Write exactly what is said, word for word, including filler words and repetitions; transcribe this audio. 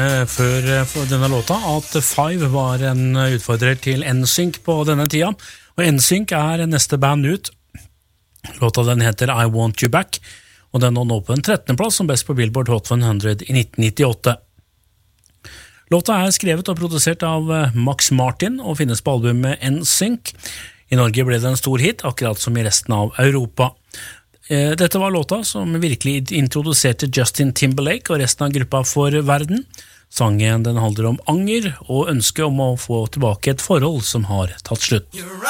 Før denne låta at Five var en utfordrer til N Sync på denne tida, og N Sync er neste band ut. Låta den heter I Want You Back, og den nå på en trettende plass som best på Billboard Hot hundre i nitten nittiåtte. Låta er skrevet og produsert av Max Martin og finnes på albumet N Sync. I Norge ble det en stor hit, akkurat som i resten av Europa. Dette var låta som virkelig introduserte Justin Timberlake og resten av gruppa for verden. Sangen den handler om anger og ønske om å få tilbake et forhold som har tatt slutt.